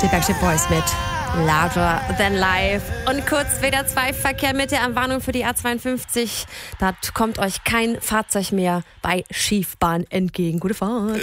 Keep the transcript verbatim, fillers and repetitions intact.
Die Backstreet Boys mit Larger Than Life. Und kurz W D R zwei Verkehr mit der Anwarnung für die A zweiundfünfzig. Da kommt euch kein Fahrzeug mehr bei Schiefbahn entgegen. Gute Fahrt.